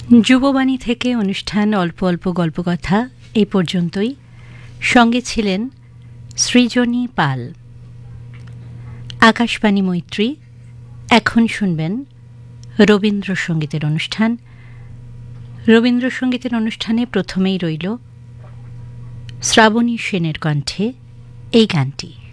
যুববাণী থেকে অনুষ্ঠান অল্প অল্প গল্পকথা এই পর্যন্তই। সঙ্গে ছিলেন সৃজনী পাল। আকাশবাণী মৈত্রী। এখন শুনবেন রবীন্দ্রসঙ্গীতের অনুষ্ঠান। রবীন্দ্রসঙ্গীতের অনুষ্ঠানে প্রথমেই রইল শ্রাবণী সেনের কণ্ঠে এই গানটি।